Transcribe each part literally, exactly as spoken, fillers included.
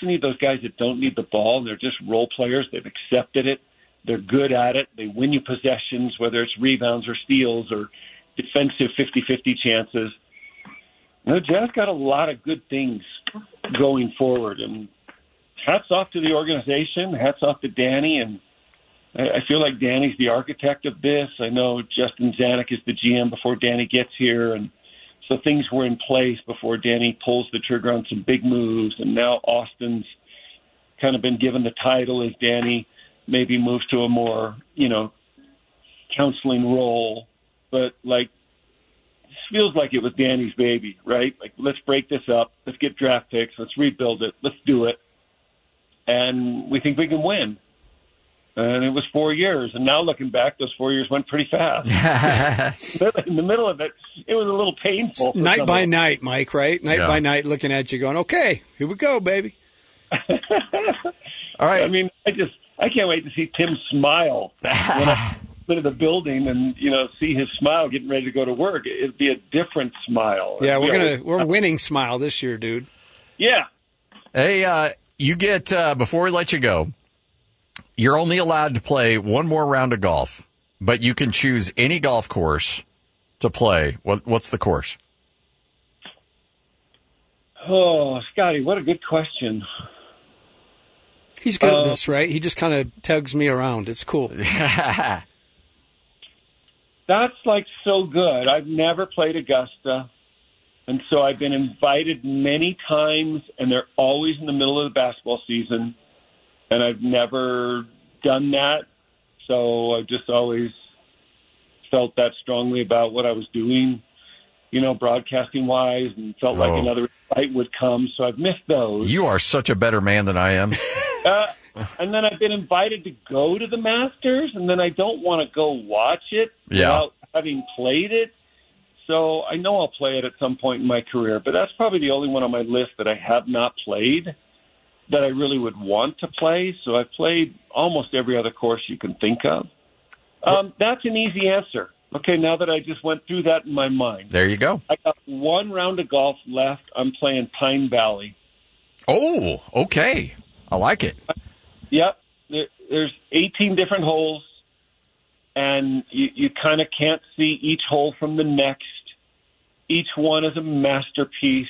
you need those guys that don't need the ball, and they're just role players. They've accepted it. They're good at it. They win you possessions, whether it's rebounds or steals or defensive fifty-fifty chances. You know, Jazz got a lot of good things going forward, and hats off to the organization. Hats off to Danny, and I feel like Danny's the architect of this. I know Justin Zanuck is the G M before Danny gets here, and so things were in place before Danny pulls the trigger on some big moves, and now Austin's kind of been given the title as Danny maybe moves to a more, you know, counseling role. But, like, this feels like it was Danny's baby, right? Like, let's break this up. Let's get draft picks. Let's rebuild it. Let's do it. And we think we can win. And it was four years. And now looking back, those four years went pretty fast. In the middle of it, it was a little painful. Night by night, Mike, right? Night yeah. by night looking at you going, okay, here we go, baby. All right. I mean, I just, I can't wait to see Tim smile when I go to the building and, you know, see his smile getting ready to go to work. It'd be a different smile. Yeah, we're you going know, to, we're winning smile this year, dude. Yeah. Hey, uh, you get, uh, before we let you go, you're only allowed to play one more round of golf, but you can choose any golf course to play. What, what's the course? Oh, Scotty, what a good question. He's good uh, at this, right? He just kind of tugs me around. It's cool. That's like so good. I've never played Augusta, and so I've been invited many times, and they're always in the middle of the basketball season, and I've never done that. So I've just always felt that strongly about what I was doing, you know, broadcasting-wise, and felt like Oh. another invite would come. So I've missed those. You are such a better man than I am. Uh, and then I've been invited to go to the Masters, and then I don't want to go watch it Yeah. without having played it. So I know I'll play it at some point in my career, but that's probably the only one on my list that I have not played that I really would want to play. So I've played almost every other course you can think of. Um, that's an easy answer. Okay, now that I just went through that in my mind. There you go. I got one round of golf left. I'm playing Pine Valley. Oh, okay. I like it. Yep. There, there's eighteen different holes, and you, you kind of can't see each hole from the next. Each one is a masterpiece.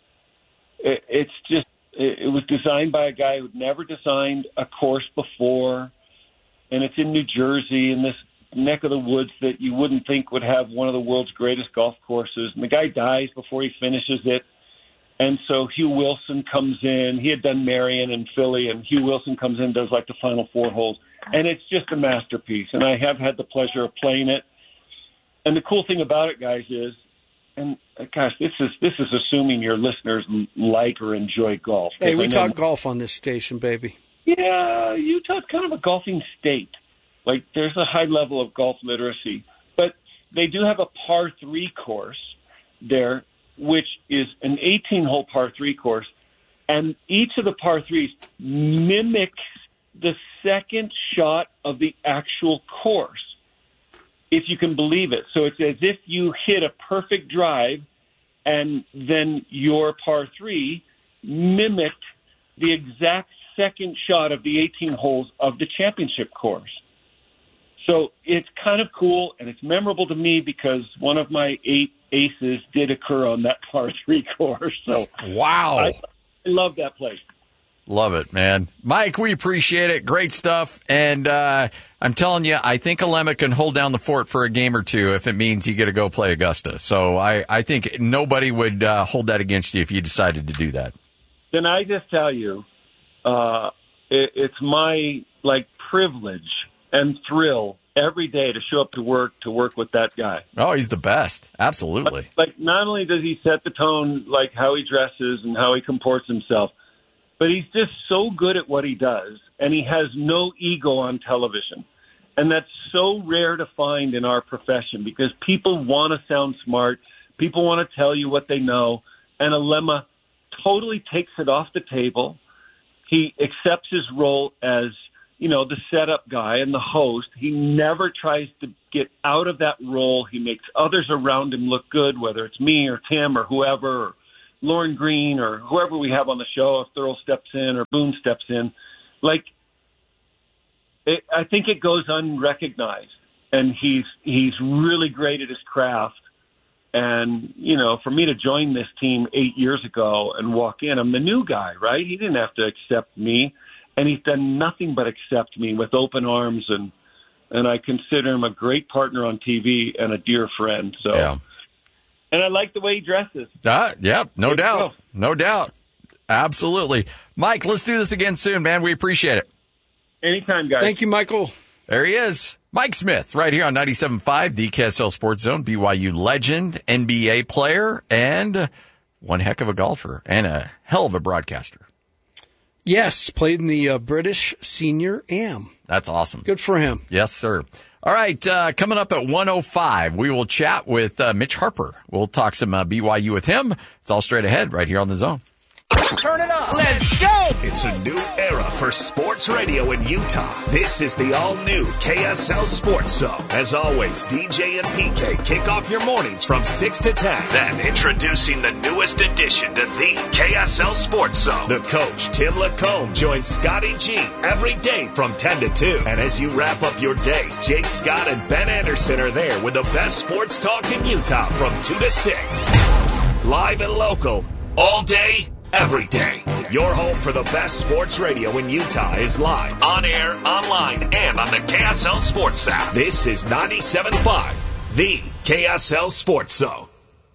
It, it's just, it, it was designed by a guy who'd never designed a course before, and it's in New Jersey, in this neck of the woods that you wouldn't think would have one of the world's greatest golf courses. And the guy dies before he finishes it. And so Hugh Wilson comes in. He had done Marion and Philly, and Hugh Wilson comes in and does like the final four holes. And it's just a masterpiece. And I have had the pleasure of playing it. And the cool thing about it, guys, is, and uh, gosh, this is this is assuming your listeners like or enjoy golf. Hey, we I know- talk golf on this station, baby. Yeah, Utah's kind of a golfing state. Like, there's a high level of golf literacy. But they do have a par three course there, which is an eighteen-hole par three course, and each of the par threes mimics the second shot of the actual course, if you can believe it. So it's as if you hit a perfect drive, and then your par three mimicked the exact second shot of the eighteen holes of the championship course. So it's kind of cool, and it's memorable to me because one of my eight aces did occur on that par three course. So Wow. I, I love that place. Love it, man. Mike, we appreciate it. Great stuff. And uh, I'm telling you, I think Alema can hold down the fort for a game or two if it means you get to go play Augusta. So I, I think nobody would uh, hold that against you if you decided to do that. Can I just tell you, uh, it, it's my, like, privilege and thrill every day to show up to work, to work with that guy. Oh, he's the best. Absolutely. Like, like, not only does he set the tone, like how he dresses and how he comports himself, but he's just so good at what he does, and he has no ego on television. And that's so rare to find in our profession because people want to sound smart. People want to tell you what they know. And Alema totally takes it off the table. He accepts his role as, you know, the setup guy and the host. He never tries to get out of that role. He makes others around him look good, whether it's me or Tim or whoever, or Lauren Green or whoever we have on the show, if Thurl steps in or Boone steps in, like, it, I think it goes unrecognized. And he's he's really great at his craft. And, you know, for me to join this team eight years ago and walk in, I'm the new guy, right? He didn't have to accept me. And he's done nothing but accept me with open arms. And, and I consider him a great partner on T V and a dear friend. So, yeah. And I like the way he dresses. Uh, yeah, no There you doubt. go. No doubt. Absolutely. Mike, let's do this again soon, man. We appreciate it. Anytime, guys. Thank you, Michael. There he is. Mike Smith, right here on ninety-seven point five, the K S L Sports Zone, B Y U legend, N B A player, and one heck of a golfer, and a hell of a broadcaster. Yes, played in the uh, British Senior Am. That's awesome. Good for him. Yes, sir. All right, uh, coming up at one oh five, we will chat with uh, Mitch Harper. We'll talk some uh, B Y U with him. It's all straight ahead right here on The Zone. Turn it up. Let's go. It's a new era for sports radio in Utah. This is the all-new K S L Sports Zone. As always, D J and P K kick off your mornings from six to ten. Then introducing the newest addition to the K S L Sports Zone. The coach, Tim Lacombe, joins Scotty G every day from ten to two. And as you wrap up your day, Jake Scott and Ben Anderson are there with the best sports talk in Utah from two to six. Live and local, all day, every day. Your home for the best sports radio in Utah is live, on air, online, and on the K S L Sports app. This is ninety-seven point five, the K S L Sports Zone.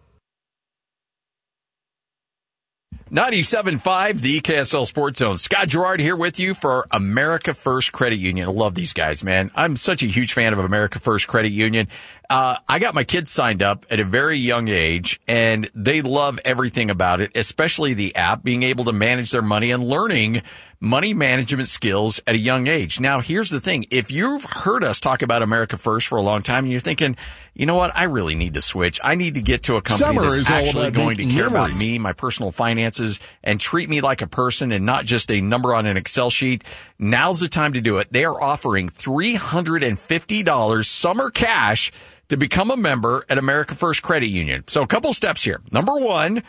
ninety-seven point five, the K S L Sports Zone. Scott Gerard here with you for America First Credit Union. I love these guys, man. I'm such a huge fan of America First Credit Union. Uh, I got my kids signed up at a very young age, and they love everything about it, especially the app, being able to manage their money and learning money management skills at a young age. Now, here's the thing. If you've heard us talk about America First for a long time and you're thinking, you know what, I really need to switch. I need to get to a company Summer that's is all actually about going to making care about memories. me, my personal finances, and treat me like a person and not just a number on an Excel sheet. Now's the time to do it. They are offering three hundred fifty dollars summer cash to become a member at America First Credit Union. So a couple steps here. Number one,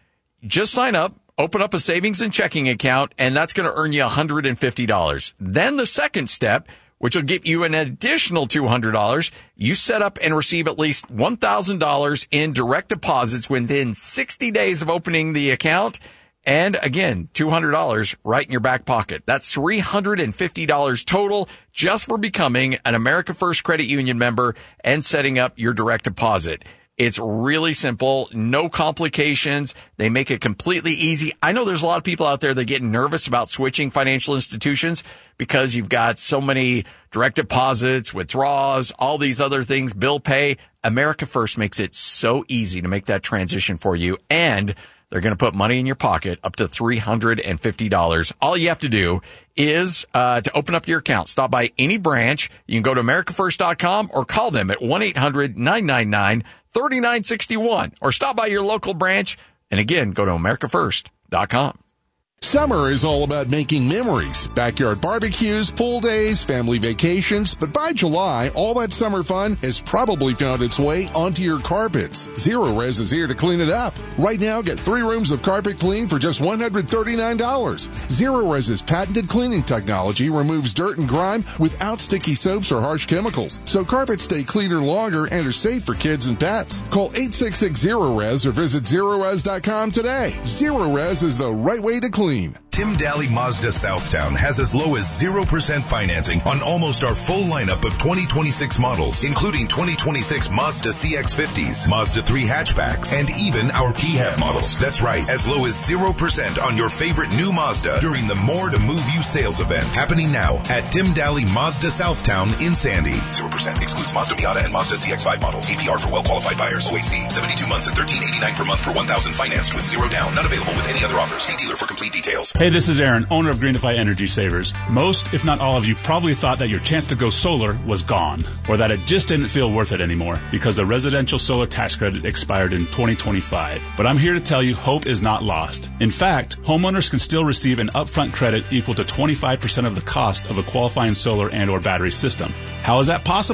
just sign up, open up a savings and checking account, and that's going to earn you one hundred fifty dollars. Then the second step, which will get you an additional two hundred dollars, you set up and receive at least one thousand dollars in direct deposits within sixty days of opening the account. And again, two hundred dollars right in your back pocket. That's three hundred fifty dollars total just for becoming an America First Credit Union member and setting up your direct deposit. It's really simple, no complications. They make it completely easy. I know there's a lot of people out there that get nervous about switching financial institutions because you've got so many direct deposits, withdrawals, all these other things, bill pay. America First makes it so easy to make that transition for you, and they're going to put money in your pocket up to three hundred fifty dollars. All you have to do is uh to open up your account. Stop by any branch. You can go to america first dot com or call them at one eight hundred nine nine nine three nine six one. Or stop by your local branch. And again, go to america first dot com. Summer is all about making memories. Backyard barbecues, pool days, family vacations. But by July, all that summer fun has probably found its way onto your carpets. Zero Res is here to clean it up. Right now, get three rooms of carpet clean for just one hundred thirty-nine dollars. Zero Res's patented cleaning technology removes dirt and grime without sticky soaps or harsh chemicals. So carpets stay cleaner longer and are safe for kids and pets. Call eight six six zero res or visit zero res dot com today. Zero Res is the right way to clean. Tim Daly Mazda Southtown has as low as zero percent financing on almost our full lineup of twenty twenty-six models, including twenty twenty-six Mazda C X fifties, Mazda three hatchbacks, and even our P HEV models. That's right, as low as zero percent on your favorite new Mazda during the More to Move You sales event, happening now at Tim Daly Mazda Southtown in Sandy. zero percent excludes Mazda Miata and Mazda C X five models. A P R for well-qualified buyers. O A C, seventy-two months at thirteen eighty-nine per month for one thousand financed with zero down. Not available with any other offers. See dealer for complete details. Hey, this is Aaron, owner of Greenify Energy Savers. Most, if not all of you, probably thought that your chance to go solar was gone, or that it just didn't feel worth it anymore because the residential solar tax credit expired in twenty twenty-five. But I'm here to tell you hope is not lost. In fact, homeowners can still receive an upfront credit equal to twenty-five percent of the cost of a qualifying solar and or battery system. How is that possible?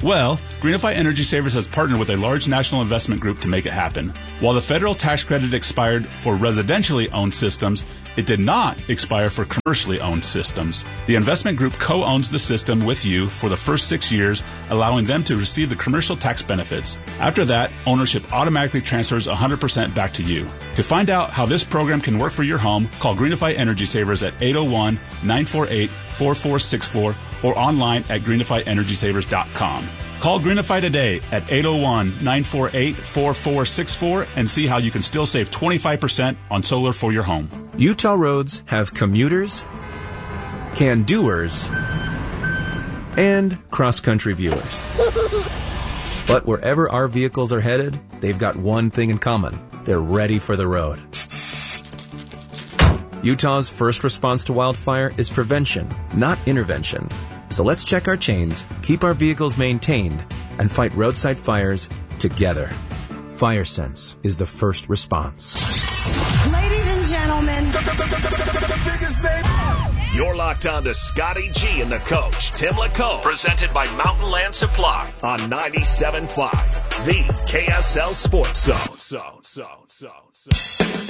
Well, Greenify Energy Savers has partnered with a large national investment group to make it happen. While the federal tax credit expired for residentially owned systems, it did not expire for commercially owned systems. The investment group co-owns the system with you for the first six years, allowing them to receive the commercial tax benefits. After that, ownership automatically transfers one hundred percent back to you. To find out how this program can work for your home, call Greenify Energy Savers at eight oh one, nine four eight, four four six four or online at greenify energy savers dot com. Call Greenify today at eight oh one, nine four eight, four four six four and see how you can still save twenty-five percent on solar for your home. Utah roads have commuters, can-doers, and cross-country viewers. But wherever our vehicles are headed, they've got one thing in common. They're ready for the road. Utah's first response to wildfire is prevention, not intervention. So let's check our chains, keep our vehicles maintained, and fight roadside fires together. FireSense is the first response. Ladies and gentlemen, the, the, the, the, the, the biggest name. You're locked on to Scotty G and the coach, Tim LaComb, presented by Mountain Land Supply on ninety-seven point five, the K S L Sports Zone. So, so, so, so.